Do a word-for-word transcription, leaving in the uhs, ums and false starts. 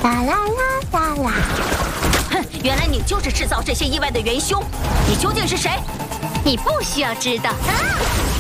啦啦啦啦啦！ 哼，原来你就是制造这些意外的元凶，你究竟是谁？ 你不需要知道。 啊